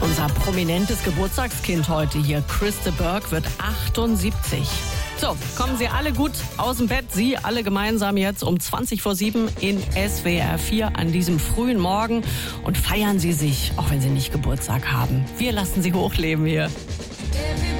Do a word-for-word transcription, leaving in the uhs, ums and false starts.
Unser prominentes Geburtstagskind heute hier, Krista Burke, wird achtundsiebzig. So, kommen Sie alle gut aus dem Bett. Sie alle gemeinsam jetzt um zwanzig vor sieben in S W R vier an diesem frühen Morgen und feiern Sie sich, auch wenn Sie nicht Geburtstag haben. Wir lassen Sie hochleben hier.